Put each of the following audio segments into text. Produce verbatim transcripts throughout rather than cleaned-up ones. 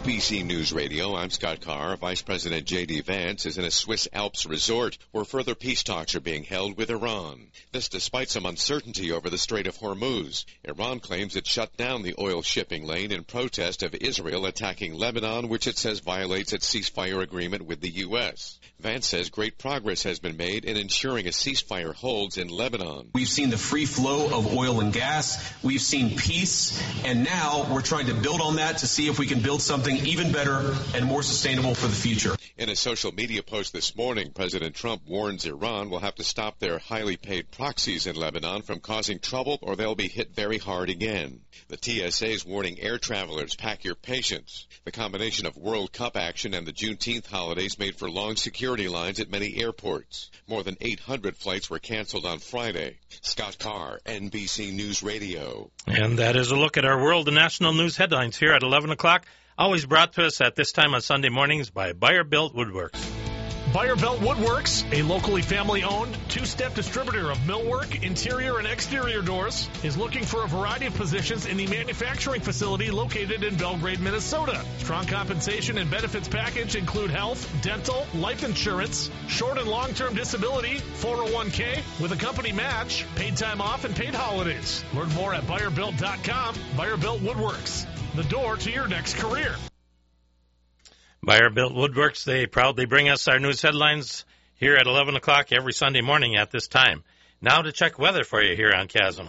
B C News Radio, I'm Scott Carr. Vice President J D. Vance is in a Swiss Alps resort where further peace talks are being held with Iran. This despite some uncertainty over the Strait of Hormuz. Iran claims it shut down the oil shipping lane in protest of Israel attacking Lebanon, which it says violates its ceasefire agreement with the U S. Vance says great progress has been made in ensuring a ceasefire holds in Lebanon. We've seen the free flow of oil and gas. We've seen peace. And now we're trying to build on that to see if we can build something even better and more sustainable for the future. In a social media post this morning, President Trump warns Iran will have to stop their highly paid proxies in Lebanon from causing trouble or they'll be hit very hard again. The T S A is warning air travelers, pack your patience. The combination of World Cup action and the Juneteenth holidays made for long security lines at many airports. More than eight hundred flights were canceled on Friday. Scott Carr, N B C News Radio. And that is a look at our world and national news headlines here at eleven o'clock. Always brought to us at this time on Sunday mornings by Buyer Built Woodworks. Buyer Built Woodworks, a locally family-owned, two-step distributor of millwork, interior, and exterior doors, is looking for a variety of positions in the manufacturing facility located in Belgrade, Minnesota. Strong compensation and benefits package include health, dental, life insurance, short and long-term disability, four oh one k, with a company match, paid time off, and paid holidays. Learn more at buyer built dot com. Buyer Built Woodworks, the door to your next career. Buyer Built Woodworks, they proudly bring us our news headlines here at eleven o'clock every Sunday morning at this time. Now to check weather for you here on Chasm.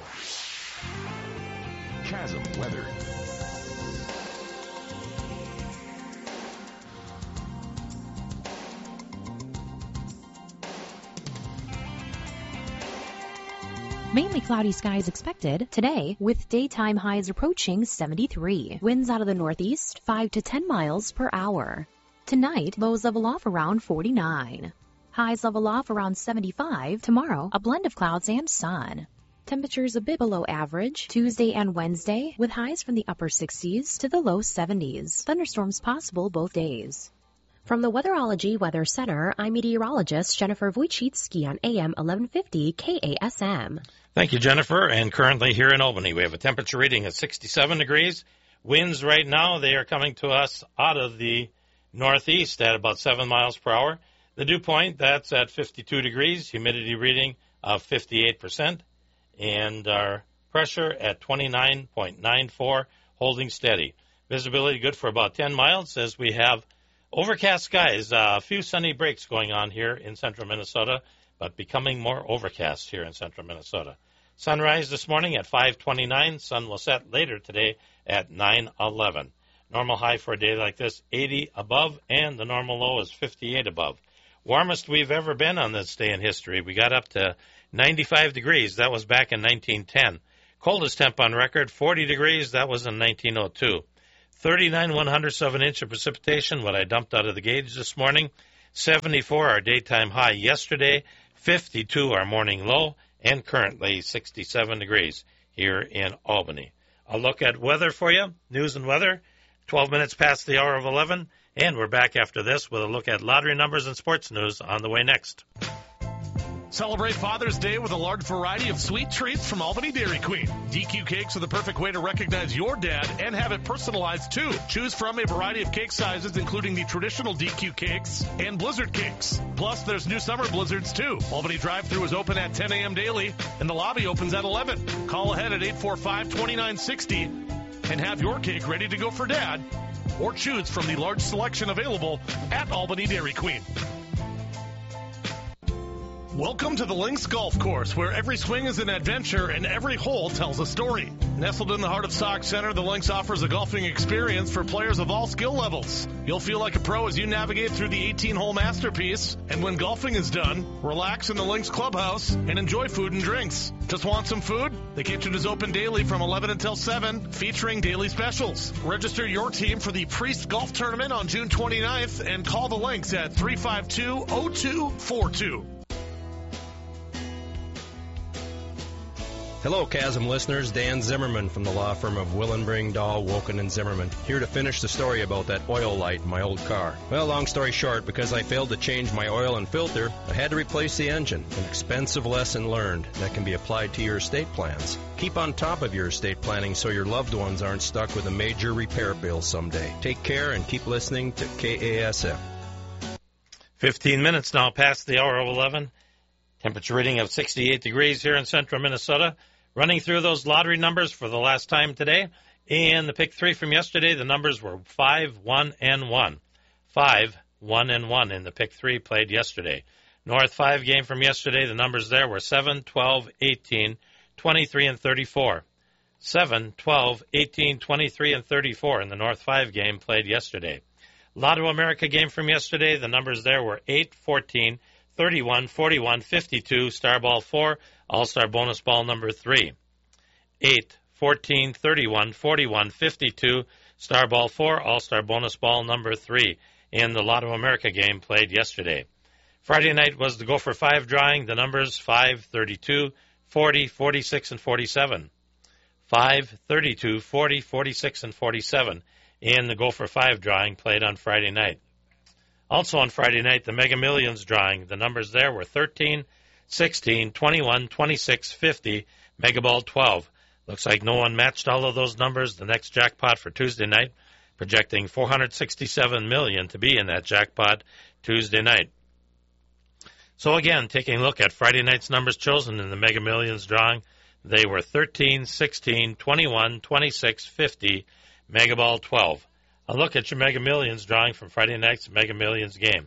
Chasm weather. Mainly cloudy skies expected today, with daytime highs approaching seventy-three. Winds out of the northeast, five to ten miles per hour. Tonight, lows level off around forty-nine. Highs level off around seventy-five. Tomorrow, a blend of clouds and sun. Temperatures a bit below average Tuesday and Wednesday, with highs from the upper sixties to the low seventies. Thunderstorms possible both days. From the Weatherology Weather Center, I'm meteorologist Jennifer Wojcicki on A M eleven fifty K A S M. Thank you, Jennifer. And currently here in Albany, we have a temperature reading of sixty-seven degrees. Winds right now, they are coming to us out of the northeast at about seven miles per hour. The dew point, that's at fifty-two degrees. Humidity reading of fifty-eight percent. And our pressure at twenty-nine point nine four, holding steady. Visibility good for about ten miles as we have overcast skies, uh, a few sunny breaks going on here in central Minnesota, but becoming more overcast here in central Minnesota. Sunrise this morning at five twenty-nine. Sun will set later today at nine eleven. Normal high for a day like this, eighty above, and the normal low is fifty-eight above. Warmest we've ever been on this day in history. We got up to ninety-five degrees. That was back in nineteen ten. Coldest temp on record, forty degrees. That was in nineteen oh two. thirty-nine one hundredths of an inch of precipitation, what I dumped out of the gauge this morning. seventy-four, our daytime high yesterday. fifty-two, our morning low. And currently sixty-seven degrees here in Albany. A look at weather for you, news and weather, twelve minutes past the hour of eleven. And we're back after this with a look at lottery numbers and sports news on the way next. Celebrate Father's Day with a large variety of sweet treats from Albany Dairy Queen. D Q cakes are the perfect way to recognize your dad and have it personalized too. Choose from a variety of cake sizes, including the traditional D Q cakes and blizzard cakes. Plus, there's new summer blizzards too. Albany drive-thru is open at ten a.m. daily, and the lobby opens at eleven. Call ahead at eight four five, two nine six zero and have your cake ready to go for dad, or choose from the large selection available at Albany Dairy Queen. Welcome to the Links Golf Course, where every swing is an adventure and every hole tells a story. Nestled in the heart of Sauk Center, the Links offers a golfing experience for players of all skill levels. You'll feel like a pro as you navigate through the eighteen-hole masterpiece, and when golfing is done, relax in the Links Clubhouse and enjoy food and drinks. Just want some food? The kitchen is open daily from eleven until seven, featuring daily specials. Register your team for the Priest Golf Tournament on June twenty-ninth and call the Links at three five two, zero two four two. Hello, Chasm listeners. Dan Zimmerman from the law firm of Willenbring, Dahl, Woken, and Zimmerman, here to finish the story about that oil light in my old car. Well, long story short, because I failed to change my oil and filter, I had to replace the engine. An expensive lesson learned that can be applied to your estate plans. Keep on top of your estate planning so your loved ones aren't stuck with a major repair bill someday. Take care and keep listening to K A S M. fifteen minutes now past the hour of eleven. Temperature reading of sixty-eight degrees here in central Minnesota. Running through those lottery numbers for the last time today. And the pick three from yesterday, the numbers were five, one, and one. five, one, and one in the pick three played yesterday. North five game from yesterday, the numbers there were seven, twelve, eighteen, twenty-three, and thirty-four. seven, twelve, eighteen, twenty-three, and thirty-four in the North five game played yesterday. Lotto America game from yesterday, the numbers there were eight, fourteen, thirty-one, forty-one, fifty-two, Starball four, All-Star Bonus Ball number three. eight, fourteen, thirty-one, forty-one, fifty-two, Starball four, All-Star Bonus Ball number three in the Lotto America game played yesterday. Friday night was the Gopher five drawing, the numbers five, thirty-two, forty, forty-six, and forty-seven. five, thirty-two, forty, forty-six, and forty-seven in the Gopher five drawing played on Friday night. Also on Friday night, the Mega Millions drawing. The numbers there were thirteen, sixteen, twenty-one, twenty-six, fifty, Mega Ball twelve. Looks like no one matched all of those numbers. The next jackpot for Tuesday night, projecting four hundred sixty-seven million dollars to be in that jackpot Tuesday night. So again, taking a look at Friday night's numbers chosen in the Mega Millions drawing, they were thirteen, sixteen, twenty-one, twenty-six, fifty, Mega Ball twelve. A look at your Mega Millions drawing from Friday night's Mega Millions game.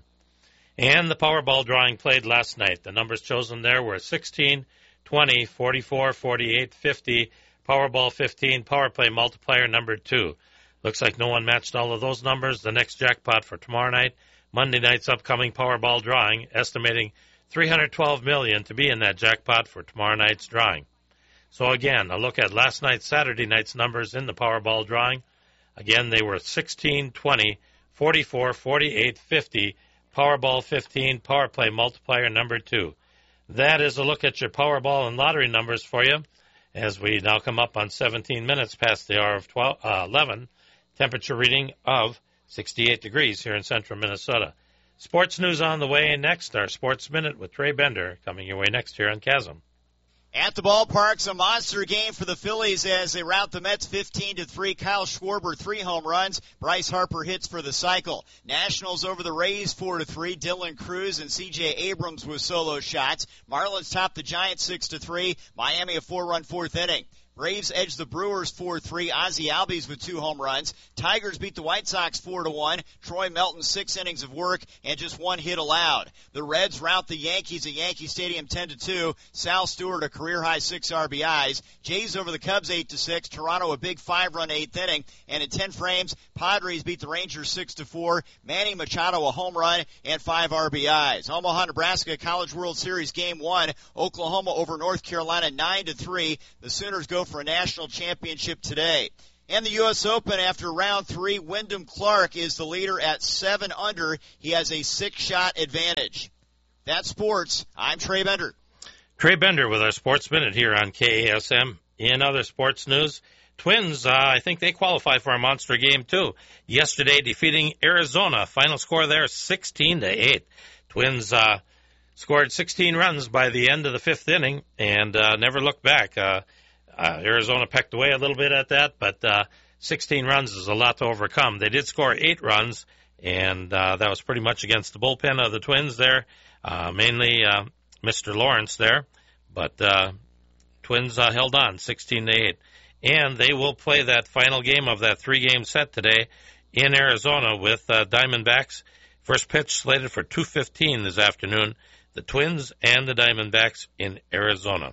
And the Powerball drawing played last night. The numbers chosen there were sixteen, twenty, forty-four, forty-eight, fifty, Powerball fifteen, Power Play multiplier number two. Looks like no one matched all of those numbers. The next jackpot for tomorrow night, Monday night's upcoming Powerball drawing, estimating three hundred twelve million dollars to be in that jackpot for tomorrow night's drawing. So again, a look at last night's Saturday night's numbers in the Powerball drawing. Again, they were sixteen, twenty, forty-four, forty-eight, fifty, Powerball fifteen, Power Play multiplier number two. That is a look at your Powerball and lottery numbers for you as we now come up on seventeen minutes past the hour of twelve, uh, eleven. Temperature reading of sixty-eight degrees here in central Minnesota. Sports news on the way next. Our Sports Minute with Trey Bender coming your way next here on Chasm. At the ballpark's a monster game for the Phillies as they rout the Mets fifteen to three. Kyle Schwarber, three home runs. Bryce Harper hits for the cycle. Nationals over the Rays four to three. Dylan Cruz and C J Abrams with solo shots. Marlins top the Giants six to three. Miami a four-run fourth inning. Braves edge the Brewers four three. Ozzie Albies with two home runs. Tigers beat the White Sox four to one. Troy Melton six innings of work and just one hit allowed. The Reds rout the Yankees at Yankee Stadium ten to two. Sal Stewart a career-high six R B Is. Jays over the Cubs eight to six. Toronto a big five-run eighth inning. And in ten frames, Padres beat the Rangers six to four. Manny Machado a home run and five R B Is. Omaha, Nebraska College World Series Game one. Oklahoma over North Carolina nine to three. The Sooners go for a national championship today. And the U S Open after round three, Wyndham Clark is the leader at seven under. He has a six-shot advantage. That's sports. I'm Trey Bender. Trey Bender with our Sports Minute here on K A S M. In other sports news, Twins, uh, I think they qualify for a monster game too. Yesterday defeating Arizona. Final score there sixteen to eight. Twins uh, scored sixteen runs by the end of the fifth inning and uh, never looked back. Uh, Uh, Arizona pecked away a little bit at that, but uh, sixteen runs is a lot to overcome. They did score eight runs, and uh, that was pretty much against the bullpen of the Twins there, uh, mainly uh, Mister Lawrence there. But uh, Twins uh, held on sixteen to eight. And they will play that final game of that three-game set today in Arizona with uh, Diamondbacks. First pitch slated for two fifteen this afternoon. The Twins and the Diamondbacks in Arizona.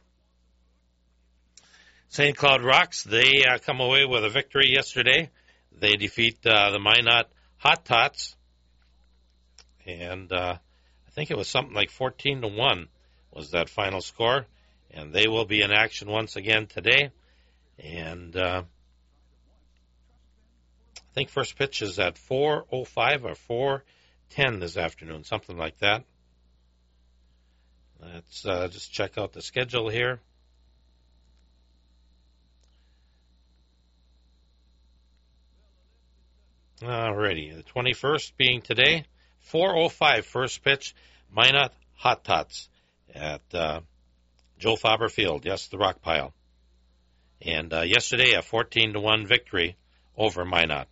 Saint Cloud Rocks, they uh, come away with a victory yesterday. They defeat uh, the Minot Hot Tots. And uh, I think it was something like fourteen to one was that final score. And they will be in action once again today. And uh, I think first pitch is at four oh five or four ten this afternoon, something like that. Let's uh, just check out the schedule here. Alrighty, the twenty-first being today, four oh five first pitch, Minot Hot Tots at uh, Joe Faber Field, yes, the rock pile. And uh, yesterday, a fourteen to one victory over Minot.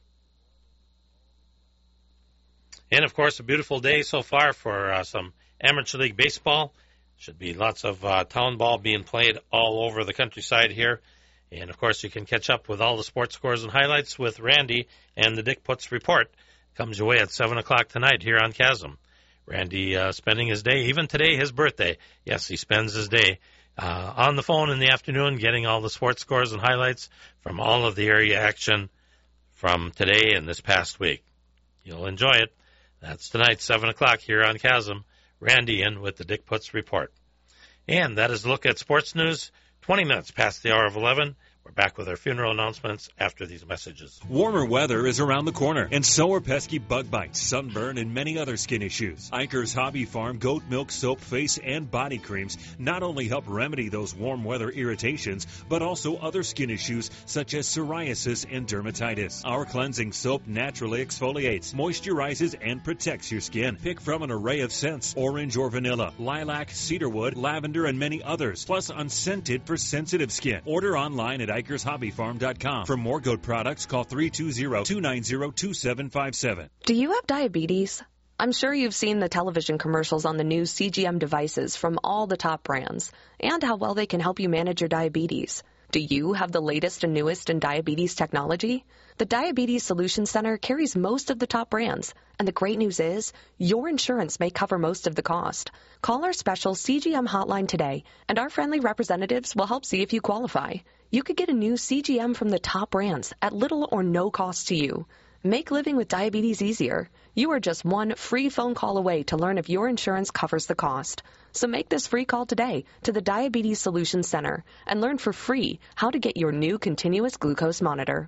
And, of course, a beautiful day so far for uh, some Amateur League baseball. Should be lots of uh, town ball being played all over the countryside here. And, of course, you can catch up with all the sports scores and highlights with Randy and the Dick Putz Report. Comes your way at seven o'clock tonight here on Chasm. Randy uh, spending his day, even today, his birthday. Yes, he spends his day uh, on the phone in the afternoon getting all the sports scores and highlights from all of the area action from today and this past week. You'll enjoy it. That's tonight, seven o'clock here on Chasm. Randy in with the Dick Putz Report. And that is a look at sports news, twenty minutes past the hour of eleven. We're back with our funeral announcements after these messages. Warmer weather is around the corner, and so are pesky bug bites, sunburn, and many other skin issues. Eicher's Hobby Farm goat milk soap, face, and body creams not only help remedy those warm weather irritations, but also other skin issues such as psoriasis and dermatitis. Our cleansing soap naturally exfoliates, moisturizes, and protects your skin. Pick from an array of scents, orange or vanilla, lilac, cedarwood, lavender, and many others, plus unscented for sensitive skin. Order online at Eichers Hobby Farm dot com. For more goat products, call three two zero, two nine zero, two seven five seven. Do you have diabetes? I'm sure you've seen the television commercials on the new C G M devices from all the top brands and how well they can help you manage your diabetes. Do you have the latest and newest in diabetes technology? The Diabetes Solutions Center carries most of the top brands, and the great news is your insurance may cover most of the cost. Call our special C G M hotline today, and our friendly representatives will help see if you qualify. You could get a new C G M from the top brands at little or no cost to you. Make living with diabetes easier. You are just one free phone call away to learn if your insurance covers the cost. So make this free call today to the Diabetes Solutions Center and learn for free how to get your new continuous glucose monitor.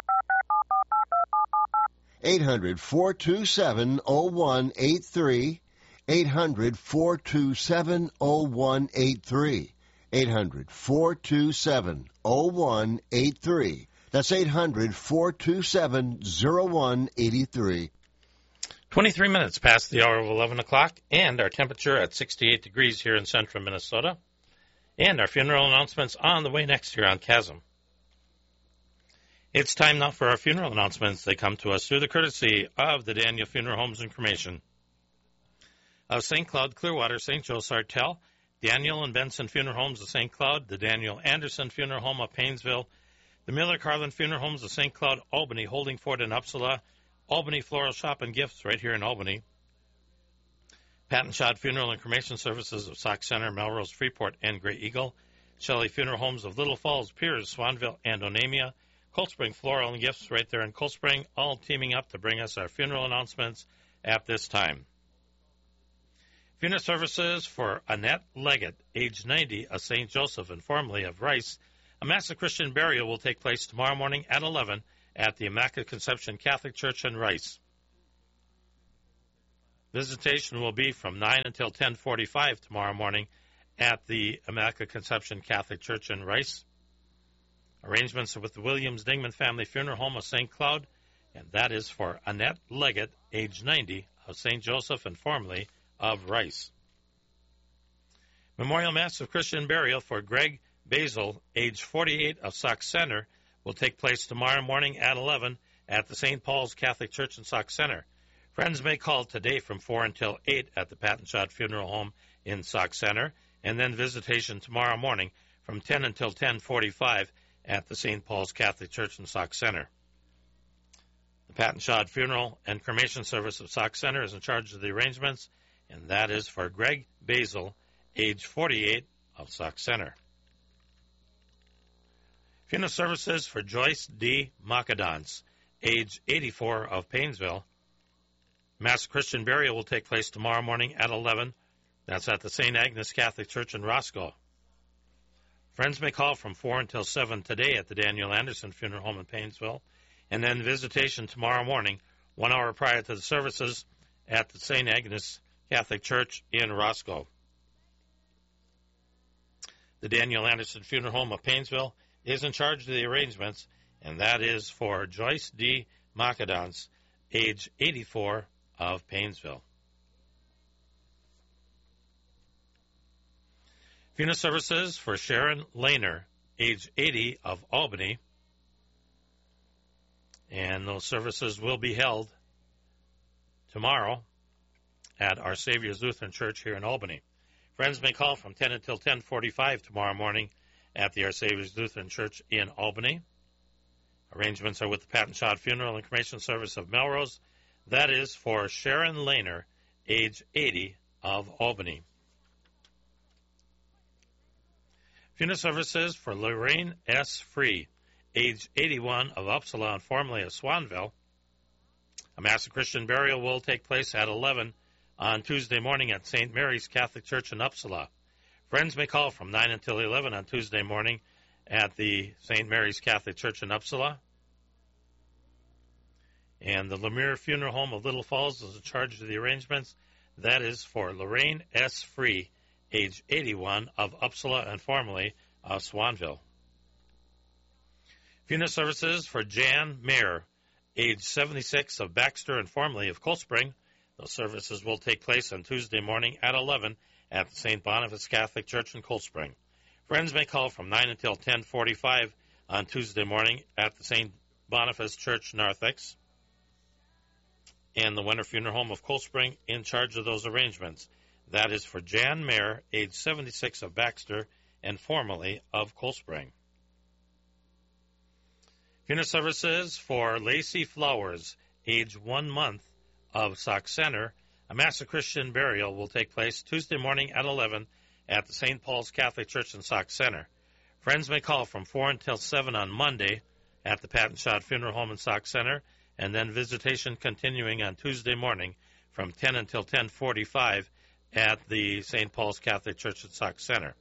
eight hundred, four two seven, oh one eight three. eight hundred, four two seven, oh one eight three. eight hundred, four two seven, oh one eight three. That's eight hundred, four two seven, oh one eight three. twenty-three minutes past the hour of eleven o'clock, and our temperature at sixty-eight degrees here in central Minnesota. And our funeral announcements on the way next here on Chasm. It's time now for our funeral announcements. They come to us through the courtesy of the Daniel Funeral Homes and Cremation of Saint Cloud, Clearwater, Saint Joe, Sartell, Daniel and Benson Funeral Homes of Saint Cloud, the Daniel Anderson Funeral Home of Painesville, the Miller Carlin Funeral Homes of Saint Cloud, Albany, Holdingford, and Upsala, Albany Floral Shop and Gifts right here in Albany, Pat and Shad Funeral and Cremation Services of Sauk Center, Melrose, Freeport, and Grey Eagle, Shelley Funeral Homes of Little Falls, Piers, Swanville, and Onamia, Cold Spring Floral and Gifts right there in Cold Spring, all teaming up to bring us our funeral announcements at this time. Funeral services for Annette Leggett, age ninety, of Saint Joseph and formerly of Rice. A Mass Christian burial will take place tomorrow morning at eleven at the Immaculate Conception Catholic Church in Rice. Visitation will be from nine until ten forty-five tomorrow morning at the Immaculate Conception Catholic Church in Rice. Arrangements are with the Williams Dingman Family Funeral Home of Saint Cloud, and that is for Annette Leggett, age ninety, of Saint Joseph and formerly of Rice. Memorial Mass of Christian burial for Greg Basil, age forty-eight, of Sauk Center, will take place tomorrow morning at eleven at the Saint Paul's Catholic Church in Sauk Center. Friends may call today from four until eight at the Pat and Shad Funeral Home in Sauk Center, and then visitation tomorrow morning from ten until ten forty-five at the Saint Paul's Catholic Church in Sauk Center. The Pat and Shad Funeral and Cremation Service of Sauk Center is in charge of the arrangements, and that is for Greg Basil, age forty-eight, of Sauk Center. Funeral services for Joyce D. Macadance, age eighty-four, of Painesville. Mass Christian burial will take place tomorrow morning at eleven. That's at the Saint Agnes Catholic Church in Roscoe. Friends may call from four until seven today at the Daniel Anderson Funeral Home in Painesville, and then visitation tomorrow morning, one hour prior to the services, at the Saint Agnes Catholic Church in Roscoe. The Daniel Anderson Funeral Home of Painesville is in charge of the arrangements, and that is for Joyce D. Macadance, age eighty-four, of Painesville. Funeral services for Sharon Lehner, age eighty, of Albany. And those services will be held tomorrow at Our Savior's Lutheran Church here in Albany. Friends may call from ten until ten forty-five tomorrow morning at the Our Savior's Lutheran Church in Albany. Arrangements are with the Pat and Shad Funeral and Cremation Service of Melrose. That is for Sharon Lehner, age eighty, of Albany. Funeral services for Lorraine S. Free, age eighty-one, of Uppsala and formerly of Swanville. A Mass of Christian burial will take place at eleven on Tuesday morning at Saint Mary's Catholic Church in Uppsala. Friends may call from nine until eleven on Tuesday morning at the Saint Mary's Catholic Church in Uppsala. And the Lemire Funeral Home of Little Falls is in charge of the arrangements. That is for Lorraine S. Free, age eighty-one, of Uppsala and formerly of Swanville. Funeral services for Jan Mayer, age seventy-six, of Baxter and formerly of Cold Spring. Those services will take place on Tuesday morning at eleven at the Saint Boniface Catholic Church in Cold Spring. Friends may call from nine until ten forty-five on Tuesday morning at the Saint Boniface Church, Narthex. And the Winter Funeral Home of Cold Spring in charge of those arrangements. That is for Jan Mayer, age seventy-six, of Baxter and formerly of Cold Spring. Funeral services for Lacey Flowers, age one month, of Sauk Center. A Mass of Christian burial will take place Tuesday morning at eleven at the Saint Paul's Catholic Church in Sauk Center. Friends may call from four until seven on Monday at the Pat and Shad Funeral Home in Sauk Center, and then visitation continuing on Tuesday morning from ten until ten forty-five at the Saint Paul's Catholic Church at Sauk Center.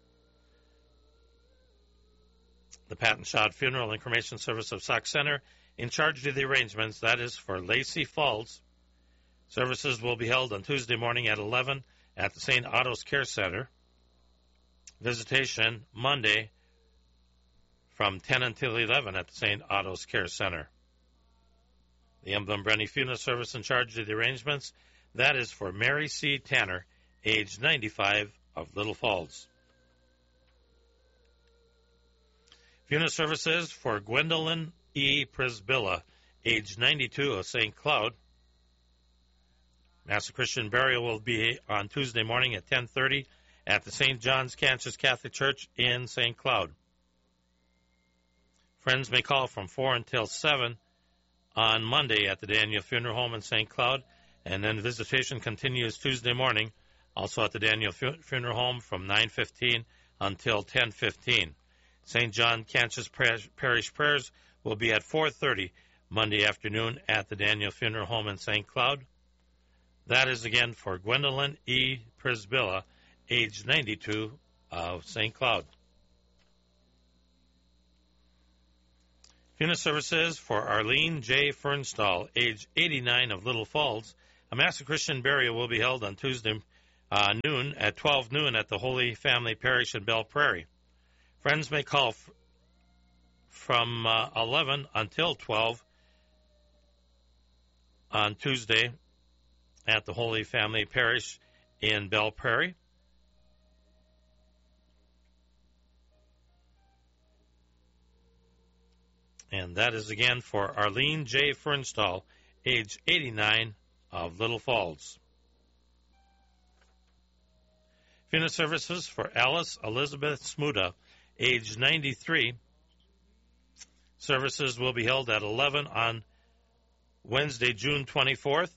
The Pat and Shad Funeral and Cremation Service of Sauk Center in charge of the arrangements. That is for Lacey Falls. Services will be held on Tuesday morning at eleven at the Saint Otto's Care Center. Visitation Monday from ten until eleven at the Saint Otto's Care Center. The Emblem Brenny Funeral Service in charge of the arrangements. That is for Mary C. Tanner, age ninety-five, of Little Falls. Funeral services for Gwendolyn E. Prisbilla, age ninety-two, of Saint Cloud. Mass of Christian burial will be on Tuesday morning at ten thirty at the Saint John's Kansas Catholic Church in Saint Cloud. Friends may call from four until seven on Monday at the Daniel Funeral Home in Saint Cloud, and then visitation continues Tuesday morning, also at the Daniel Fu- Funeral Home from nine fifteen until ten fifteen. Saint John Kansas Parish prayers will be at four thirty Monday afternoon at the Daniel Funeral Home in Saint Cloud. That is again for Gwendolyn E. Prisbilla, age ninety-two, of Saint Cloud. Funeral services for Arlene J. Fernstall, age eighty-nine, of Little Falls. A Mass of Christian burial will be held on Tuesday uh, noon at twelve noon at the Holy Family Parish in Belle Prairie. Friends may call f- from uh, eleven until twelve on Tuesday at the Holy Family Parish in Belle Prairie. And that is again for Arlene J. Fernstall, age eighty-nine, of Little Falls. Funeral services for Alice Elizabeth Smuda, age ninety-three. Services will be held at eleven on Wednesday, June twenty-fourth,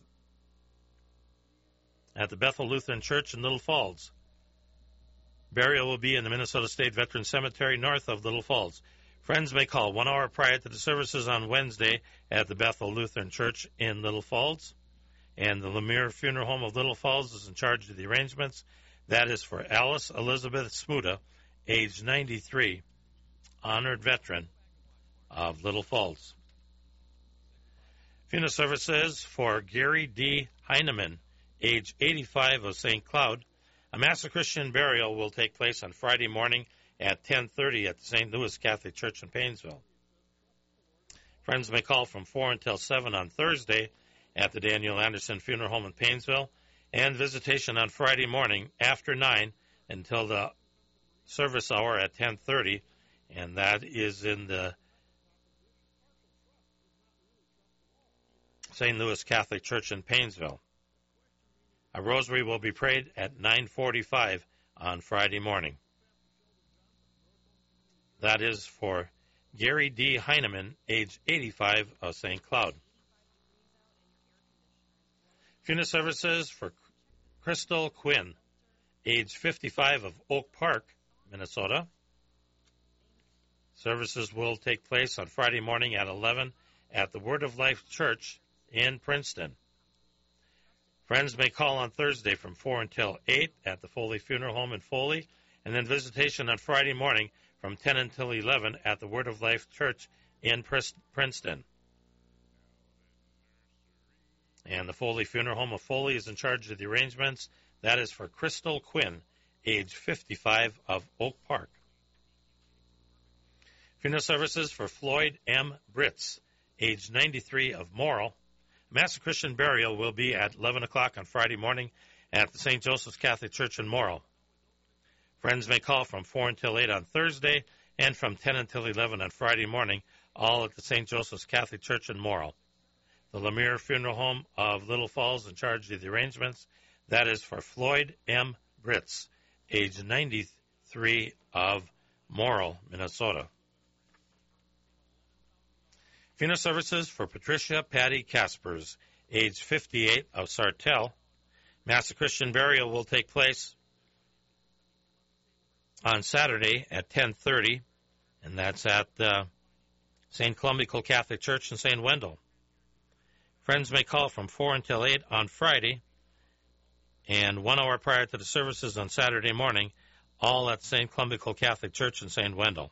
at the Bethel Lutheran Church in Little Falls. Burial will be in the Minnesota State Veteran Cemetery north of Little Falls. Friends may call one hour prior to the services on Wednesday at the Bethel Lutheran Church in Little Falls. And the Lemire Funeral Home of Little Falls is in charge of the arrangements. That is for Alice Elizabeth Smuda, age ninety-three, honored veteran of Little Falls. Funeral services for Gary D. Heineman, age eighty-five, of Saint Cloud. A Mass of Christian burial will take place on Friday morning at ten thirty at the Saint Louis Catholic Church in Painesville. Friends may call from four until seven on Thursday at the Daniel Anderson Funeral Home in Paynesville, and visitation on Friday morning after nine until the service hour at ten thirty, and that is in the Saint Louis Catholic Church in Paynesville. A rosary will be prayed at nine forty-five on Friday morning. That is for Gary D. Heineman, age eighty-five, of Saint Cloud. Funeral services for Crystal Quinn, age fifty-five, of Oak Park, Minnesota. Services will take place on Friday morning at eleven at the Word of Life Church in Princeton. Friends may call on Thursday from four until eight at the Foley Funeral Home in Foley, and then visitation on Friday morning from ten until eleven at the Word of Life Church in Princeton. And the Foley Funeral Home of Foley is in charge of the arrangements. That is for Crystal Quinn, age fifty-five, of Oak Park. Funeral services for Floyd M. Britz, age ninety-three, of Morrill. Mass Christian burial will be at eleven o'clock on Friday morning at the Saint Joseph's Catholic Church in Morrill. Friends may call from four until eight on Thursday and from ten until eleven on Friday morning, all at the Saint Joseph's Catholic Church in Morrill. The Lemire Funeral Home of Little Falls in charge of the arrangements. That is for Floyd M. Britz, age ninety-three, of Morrill, Minnesota. Funeral services for Patricia Patty Caspers, age fifty-eight, of Sartell. Mass Christian burial will take place on Saturday at ten thirty, and that's at uh, Saint Columbical Catholic Church in Saint Wendell. Friends may call from four until eight on Friday, and one hour prior to the services on Saturday morning, all at Saint Columbical Catholic Church in Saint Wendell.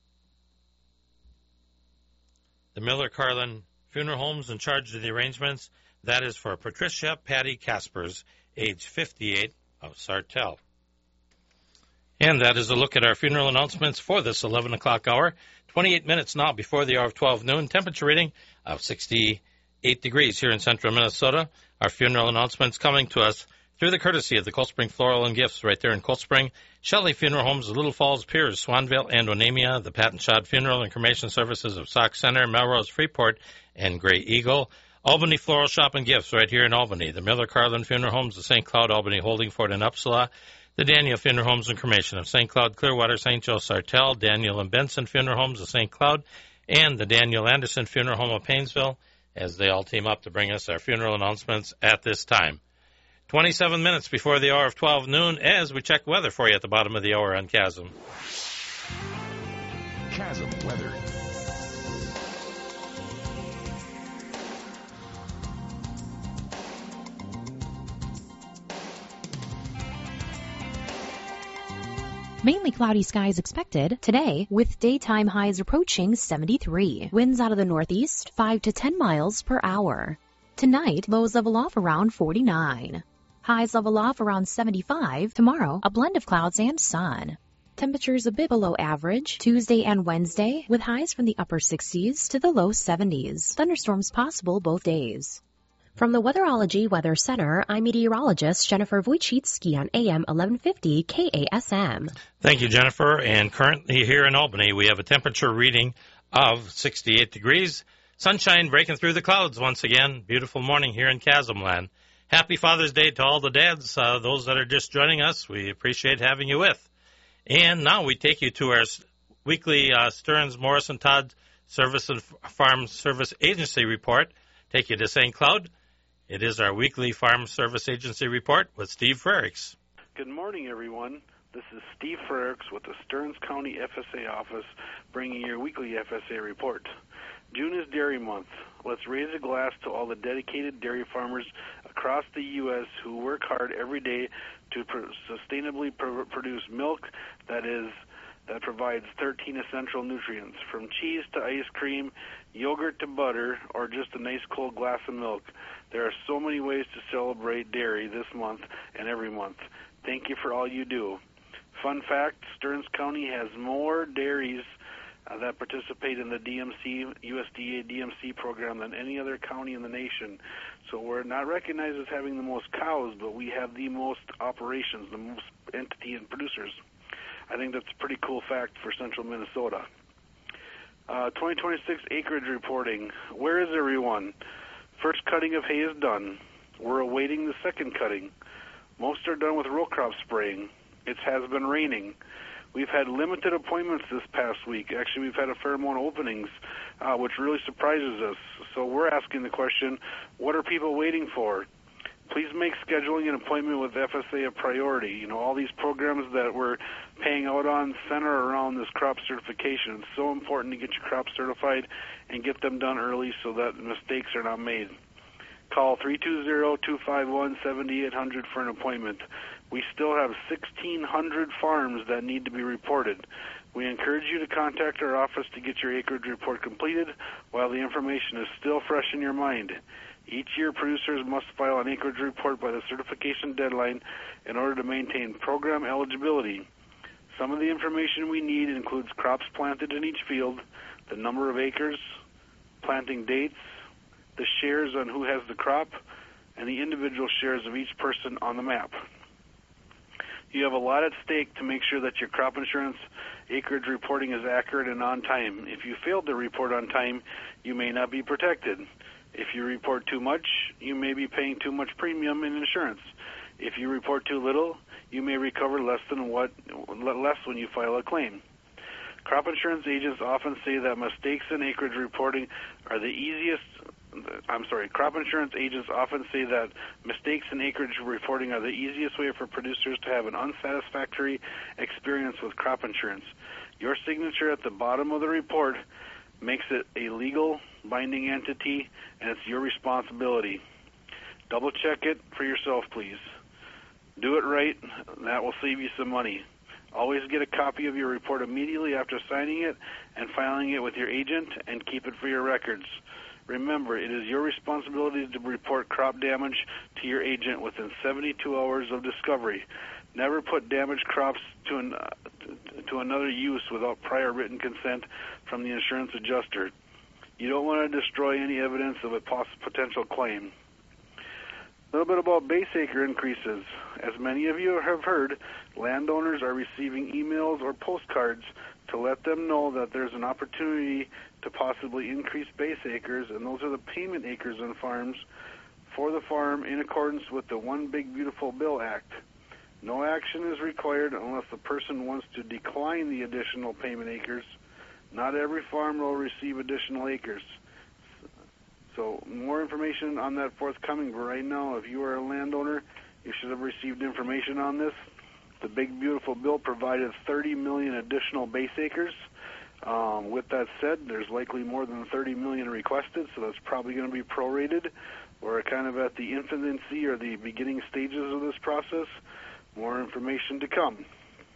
The Miller Carlin Funeral Home's in charge of the arrangements. That is for Patricia Patty Caspers, age fifty-eight, of Sartell. And that is a look at our funeral announcements for this eleven o'clock hour. twenty-eight minutes now before the hour of twelve noon. Temperature reading of sixty-eight degrees here in central Minnesota. Our funeral announcements coming to us through the courtesy of the Cold Spring Floral and Gifts right there in Cold Spring. Shelley Funeral Homes of Little Falls, Piers, Swanville, and Onamia. The Pat and Shad Funeral and Cremation Services of Sauk Center, Melrose, Freeport, and Gray Eagle. Albany Floral Shop and Gifts right here in Albany. The Miller Carlin Funeral Homes of Saint Cloud, Albany, Holdingford, and Upsala. The Daniel Funeral Homes and Cremation of Saint Cloud, Clearwater, Saint Joe, Sartell. Daniel and Benson Funeral Homes of Saint Cloud. And the Daniel Anderson Funeral Home of Paynesville, as they all team up to bring us our funeral announcements at this time. twenty-seven minutes before the hour of twelve noon as we check weather for you at the bottom of the hour on Chasm. Chasm weather. Mainly cloudy skies expected today with daytime highs approaching seventy-three. Winds out of the northeast five to ten miles per hour. Tonight, lows level off around forty-nine. Highs level off around seventy-five. Tomorrow, a blend of clouds and sun. Temperatures a bit below average Tuesday and Wednesday with highs from the upper sixties to the low seventies. Thunderstorms possible both days. From the Weatherology Weather Center, I'm meteorologist Jennifer Wojcicki on A M eleven fifty K A S M. Thank you, Jennifer. And currently here in Albany, we have a temperature reading of sixty-eight degrees. Sunshine breaking through the clouds once again. Beautiful morning here in Chasmland. Happy Father's Day to all the dads, uh, those that are just joining us. We appreciate having you with. And now we take you to our weekly uh, Stearns Morrison Todd Service and Farm Service Agency report. Take you to Saint Cloud. It is our weekly Farm Service Agency report with Steve Frericks. Good morning, everyone. This is Steve Frericks with the Stearns County F S A office bringing your weekly F S A report. June is Dairy Month. Let's raise a glass to all the dedicated dairy farmers across the U S who work hard every day to pr- sustainably pr- produce milk that is that provides thirteen essential nutrients, from cheese to ice cream, yogurt to butter, or just a nice cold glass of milk. There are so many ways to celebrate dairy this month and every month. Thank you for all you do. Fun fact, Stearns County has more dairies uh, that participate in the D M C, U S D A D M C program than any other county in the nation. So we're not recognized as having the most cows, but we have the most operations, the most entity and producers. I think that's a pretty cool fact for central Minnesota. Uh, twenty twenty-six acreage reporting. Where is everyone? First cutting of hay is done. We're awaiting the second cutting. Most are done with row crop spraying. It has been raining. We've had limited appointments this past week. Actually, we've had a fair amount of openings, uh, which really surprises us. So we're asking the question, what are people waiting for? Please make scheduling an appointment with F S A a priority. You know, all these programs that we're paying out on center around this crop certification. It's so important to get your crops certified and get them done early so that mistakes are not made. Call three two zero, two five one, seven eight zero zero for an appointment. We still have sixteen hundred farms that need to be reported. We encourage you to contact our office to get your acreage report completed while the information is still fresh in your mind. Each year, producers must file an acreage report by the certification deadline in order to maintain program eligibility. Some of the information we need includes crops planted in each field, the number of acres, planting dates, the shares on who has the crop, and the individual shares of each person on the map. You have a lot at stake to make sure that your crop insurance acreage reporting is accurate and on time. If you failed to report on time, you may not be protected. If you report too much, you may be paying too much premium in insurance. If you report too little, you may recover less than what less when you file a claim. Crop insurance agents often say that mistakes in acreage reporting are the easiest I'm sorry, crop insurance agents often say that mistakes in acreage reporting are the easiest way for producers to have an unsatisfactory experience with crop insurance. Your signature at the bottom of the report makes it a legal binding entity, and it's your responsibility. Double check it for yourself, please. Do it right. That will save you some money. Always get a copy of your report immediately after signing it and filing it with your agent, and keep it for your records. Remember, it is your responsibility to report crop damage to your agent within seventy-two hours of discovery. Never put damaged crops to, an, uh, to another use without prior written consent from the insurance adjuster. You don't want to destroy any evidence of a poss- potential claim. A little bit about base acre increases. As many of you have heard, landowners are receiving emails or postcards to let them know that there's an opportunity to possibly increase base acres, and those are the payment acres on farms for the farm in accordance with the One Big Beautiful Bill Act. No action is required unless the person wants to decline the additional payment acres. Not every farm will receive additional acres. So more information on that forthcoming, but right now, if you are a landowner, you should have received information on this. The Big Beautiful Bill provided thirty million additional base acres. Um, with that said, there's likely more than thirty million requested, so that's probably going to be prorated. We're kind of at the infancy or the beginning stages of this process. More information to come.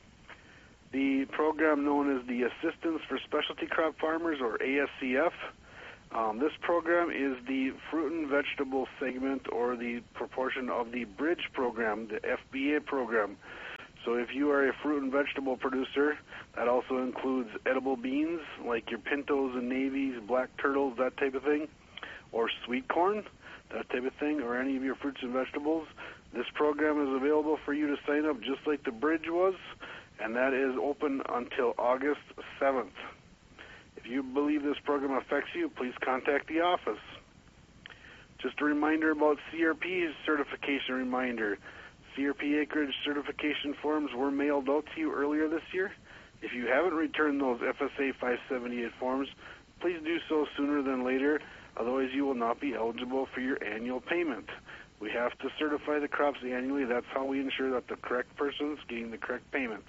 The program known as the Assistance for Specialty Crop Farmers, or A S C F. Um, this program is the fruit and vegetable segment, or the proportion of the Bridge program, the F B A program. So if you are a fruit and vegetable producer, that also includes edible beans, like your pintos and navies, black turtles, that type of thing, or sweet corn, that type of thing, or any of your fruits and vegetables. This program is available for you to sign up just like the Bridge was, and that is open until August seventh. If you believe this program affects you, please contact the office. Just a reminder about C R P's certification reminder. C R P acreage certification forms were mailed out to you earlier this year. If you haven't returned those F S A five seventy-eight forms, please do so sooner than later, otherwise you will not be eligible for your annual payment. We have to certify the crops annually. That's how we ensure that the correct person is getting the correct payment.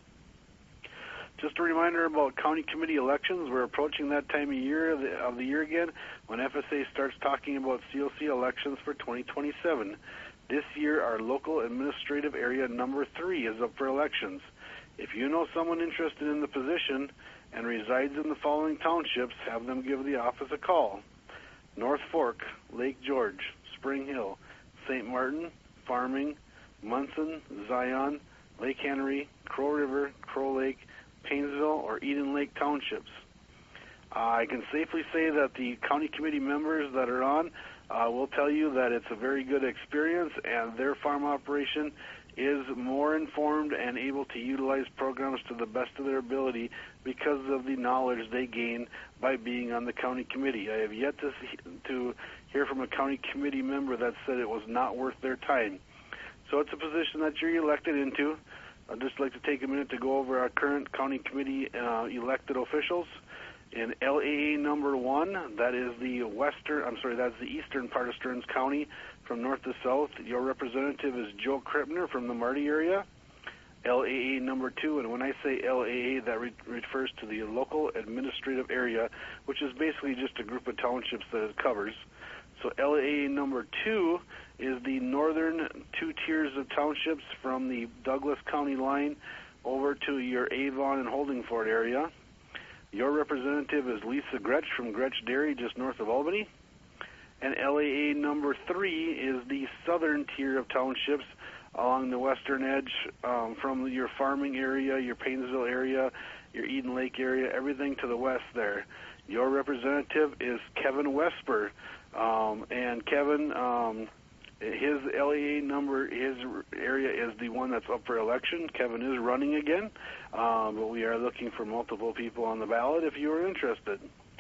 Just a reminder about county committee elections. We're approaching that time of year of the, of the year again when F S A starts talking about C O C elections for twenty twenty-seven. This year, our local administrative area number three is up for elections. If you know someone interested in the position and resides in the following townships, have them give the office a call: North Fork, Lake George, Spring Hill, Saint Martin, Farming, Munson, Zion, Lake Henry, Crow River, Crow Lake, Paynesville, or Eden Lake townships. Uh, I can safely say that the county committee members that are on uh, will tell you that it's a very good experience, and their farm operation is more informed and able to utilize programs to the best of their ability because of the knowledge they gain by being on the county committee. I have yet to see, to hear from a county committee member that said it was not worth their time. So it's a position that you're elected into. I'd just like to take a minute to go over our current county committee uh, elected officials. In L A A number one, that is the western, I'm sorry, that's the eastern part of Stearns County from north to south. Your representative is Joe Krippner from the Marty area. L A A number two, and when I say L A A, that re- refers to the local administrative area, which is basically just a group of townships that it covers. So L A A number two is the northern two tiers of townships from the Douglas County line over to your Avon and Holdingford area. Your representative is Lisa Gretsch from Gretsch Dairy, just north of Albany. And L A A number three is the southern tier of townships along the western edge um, from your farming area, your Paynesville area, your Eden Lake area, everything to the west there. Your representative is Kevin Wesper. Um, and Kevin, um, his L A A number, his area is the one that's up for election. Kevin is running again, um, but we are looking for multiple people on the ballot if you are interested.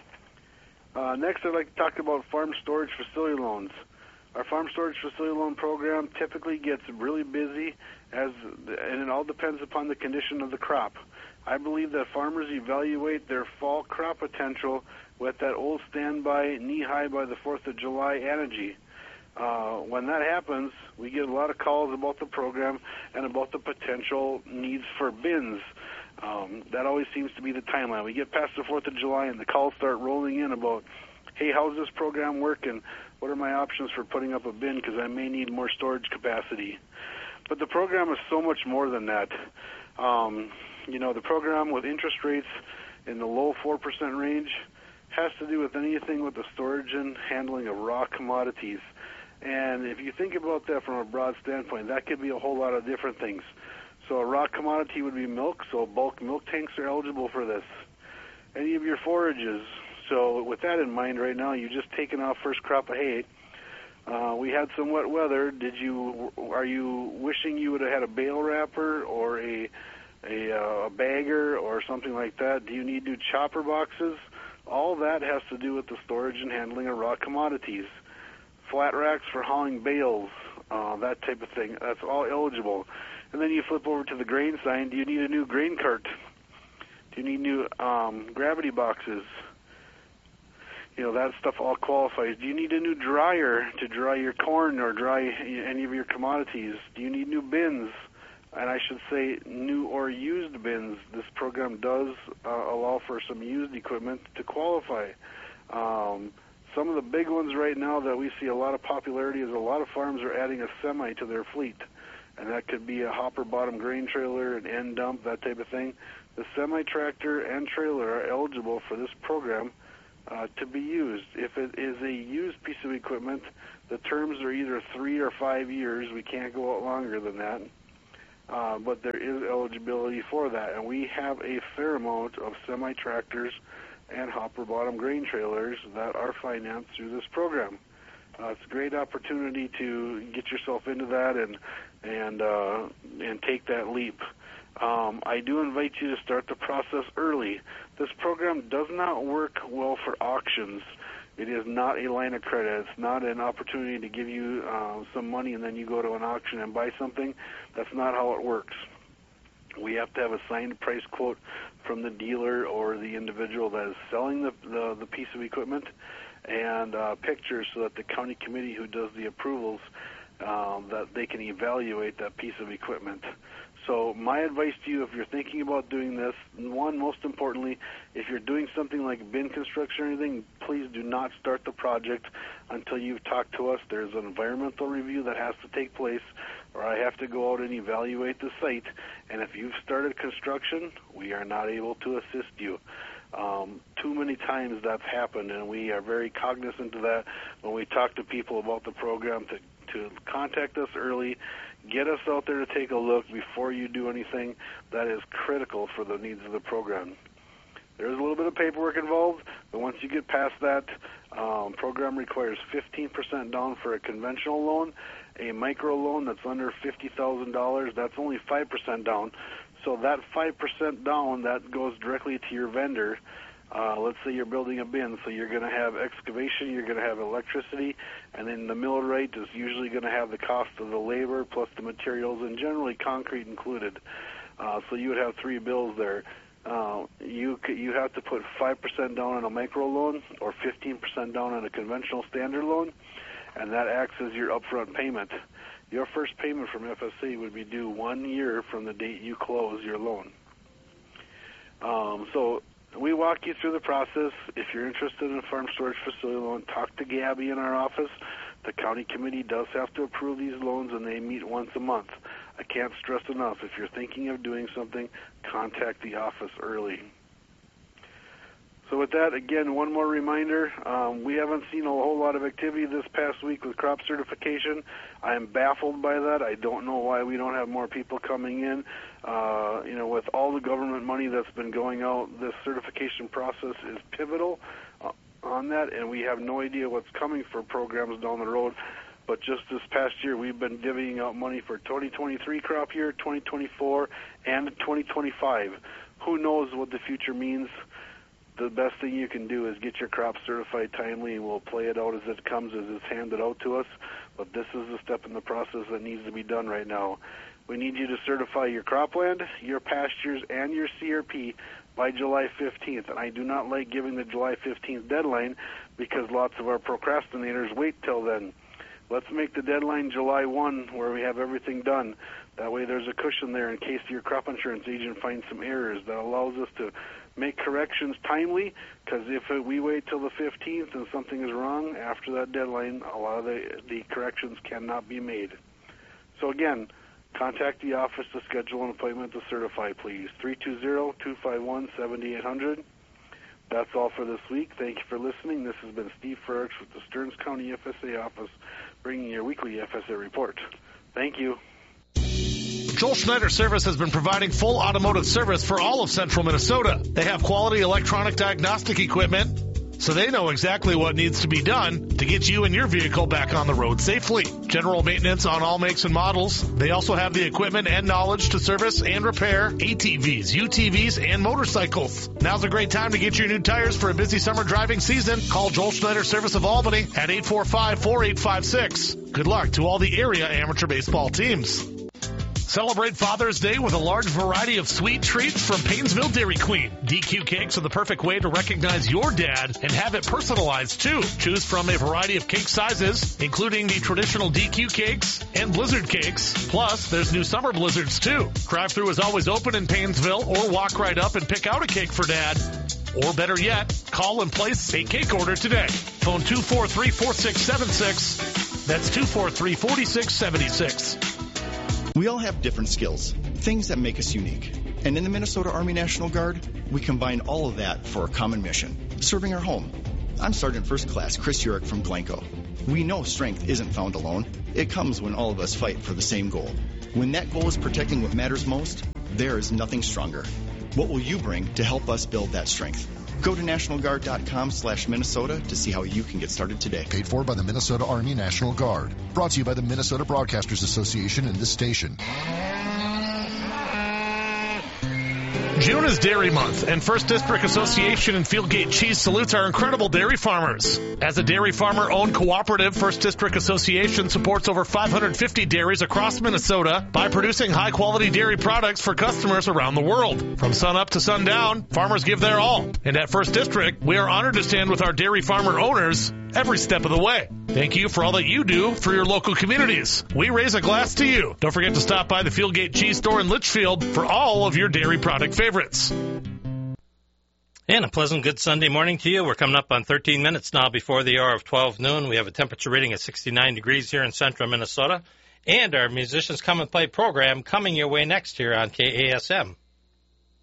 Uh, next, I'd like to talk about farm storage facility loans. Our farm storage facility loan program typically gets really busy, as, and it all depends upon the condition of the crop. I believe that farmers evaluate their fall crop potential with that old standby, knee-high by the fourth of July energy. Uh, when that happens, we get a lot of calls about the program and about the potential needs for bins. Um, that always seems to be the timeline. We get past the fourth of July and the calls start rolling in about, hey, how's this program working? What are my options for putting up a bin because I may need more storage capacity? But the program is so much more than that. Um, you know, the program with interest rates in the low four percent range has to do with anything with the storage and handling of raw commodities. And if you think about that from a broad standpoint, that could be a whole lot of different things. So a raw commodity would be milk, so bulk milk tanks are eligible for this. Any of your forages. So with that in mind right now, you've just taken off first crop of hay. Uh, we had some wet weather. Did you? Are you wishing you would have had a bale wrapper or a, a, uh, a bagger or something like that? Do you need new chopper boxes? All that has to do with the storage and handling of raw commodities. Flat racks for hauling bales, uh, that type of thing. That's all eligible. And then you flip over to the grain side. Do you need a new grain cart? Do you need new um, gravity boxes? You know, that stuff all qualifies. Do you need a new dryer to dry your corn or dry any of your commodities? Do you need new bins? And I should say new or used bins. This program does uh, allow for some used equipment to qualify. Um, some of the big ones right now that we see a lot of popularity is a lot of farms are adding a semi to their fleet. And that could be a hopper bottom grain trailer, an end dump, that type of thing. The semi-tractor and trailer are eligible for this program uh, to be used. If it is a used piece of equipment, the terms are either three or five years. We can't go out longer than that. Uh, but there is eligibility for that. And we have a fair amount of semi-tractors and hopper bottom grain trailers that are financed through this program. Uh, it's a great opportunity to get yourself into that and and uh, and take that leap. Um, I do invite you to start the process early. This program does not work well for auctions. It is not a line of credit. It's not an opportunity to give you uh, some money and then you go to an auction and buy something. That's not how it works. We have to have a signed price quote from the dealer or the individual that is selling the, the, the piece of equipment, and uh, pictures so that the county committee who does the approvals, um, that they can evaluate that piece of equipment. So my advice to you, if you're thinking about doing this, one, most importantly, if you're doing something like bin construction or anything, please do not start the project until you've talked to us. There's an environmental review that has to take place, or I have to go out and evaluate the site. And if you've started construction, we are not able to assist you. Um, too many times that's happened, and we are very cognizant of that when we talk to people about the program to, to contact us early, get us out there to take a look before you do anything. That is critical for the needs of the program. There's a little bit of paperwork involved, but once you get past that, um, program requires fifteen percent down for a conventional loan. A micro loan that's under fifty thousand dollars, that's only five percent down. So that five percent down, that goes directly to your vendor. Uh, let's say you're building a bin, so you're going to have excavation, you're going to have electricity, and then the mill rate is usually going to have the cost of the labor plus the materials, and generally concrete included. Uh, so you would have three bills there. Uh, you you have to put five percent down on a micro loan or fifteen percent down on a conventional standard loan, and that acts as your upfront payment. Your first payment from F S A would be due one year from the date you close your loan. Um, so we walk you through the process. If you're interested in a farm storage facility loan, talk to Gabby in our office. The county committee does have to approve these loans, and they meet once a month. I can't stress enough, if you're thinking of doing something, contact the office early. So with that, again, one more reminder, um, we haven't seen a whole lot of activity this past week with crop certification. I am baffled by that. I don't know why we don't have more people coming in. Uh, you know, with all the government money that's been going out, this certification process is pivotal uh, on that, and we have no idea what's coming for programs down the road. But just this past year, we've been divvying out money for twenty twenty-three crop year, twenty twenty-four, and twenty twenty-five. Who knows what the future means? The best thing you can do is get your crop certified timely, and we'll play it out as it comes, as it's handed out to us. But this is the step in the process that needs to be done right now. We need you to certify your cropland, your pastures, and your C R P by July fifteenth. And I do not like giving the July fifteenth deadline because lots of our procrastinators wait till then. Let's make the deadline July first where we have everything done. That way there's a cushion there in case your crop insurance agent finds some errors. That allows us to make corrections timely, because if we wait till the fifteenth and something is wrong after that deadline, a lot of the, the corrections cannot be made. So again, contact the office to schedule an appointment to certify, please. three two zero, two five one, seven eight zero zero. That's all for this week. Thank you for listening. This has been Steve Frericks with the Stearns County F S A office, bringing your weekly F S A report. Thank you. Joel Schneider Service has been providing full automotive service for all of central Minnesota. They have quality electronic diagnostic equipment, so they know exactly what needs to be done to get you and your vehicle back on the road safely. General maintenance on all makes and models. They also have the equipment and knowledge to service and repair A T Vs, U T Vs, and motorcycles. Now's a great time to get your new tires for a busy summer driving season. Call Joel Schneider Service of Albany at eight four five, four eight five six. Good luck to all the area amateur baseball teams. Celebrate Father's Day with a large variety of sweet treats from Paynesville Dairy Queen. D Q cakes are the perfect way to recognize your dad and have it personalized too. Choose from a variety of cake sizes, including the traditional D Q cakes and blizzard cakes. Plus, there's new summer blizzards too. Drive-thru is always open in Paynesville, or walk right up and pick out a cake for dad. Or better yet, call and place a cake order today. Phone two four three, four six seven six. That's two four three, four six seven six. We all have different skills, things that make us unique. And in the Minnesota Army National Guard, we combine all of that for a common mission, serving our home. I'm Sergeant First Class Chris Urich from Blanco. We know strength isn't found alone. It comes when all of us fight for the same goal. When that goal is protecting what matters most, there is nothing stronger. What will you bring to help us build that strength? Go to national guard dot com slash Minnesota to see how you can get started today. Paid for by the Minnesota Army National Guard. Brought to you by the Minnesota Broadcasters Association and this station. June is Dairy Month, and First District Association and Fieldgate Cheese salutes our incredible dairy farmers. As a dairy farmer-owned cooperative, First District Association supports over five hundred fifty dairies across Minnesota by producing high-quality dairy products for customers around the world. From sunup to sundown, farmers give their all. And at First District, we are honored to stand with our dairy farmer owners every step of the way. Thank you for all that you do for your local communities. We raise a glass to you. Don't forget to stop by the Fieldgate Cheese Store in Litchfield for all of your dairy product favorites. And a pleasant good Sunday morning to you. We're coming up on thirteen minutes now before the hour of twelve noon. We have a temperature reading of sixty-nine degrees here in central Minnesota. And our Musicians Come and Play program coming your way next here on K A S M.